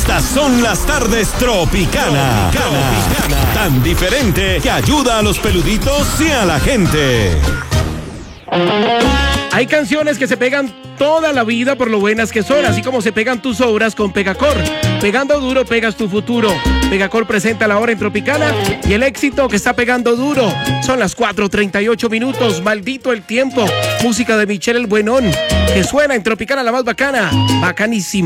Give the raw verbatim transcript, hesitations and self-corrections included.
Estas son las tardes Tropicana. Tropicana. Tan diferente que ayuda a los peluditos y a la gente. Hay canciones que se pegan toda la vida por lo buenas que son, así como se pegan tus obras con Pegacor. Pegando duro, pegas tu futuro. Pegacor presenta la hora en Tropicana y el éxito que está pegando duro. Son las cuatro treinta y ocho minutos, maldito el tiempo. Música de Michelle el Buenón, que suena en Tropicana, la más bacana. Bacanísima.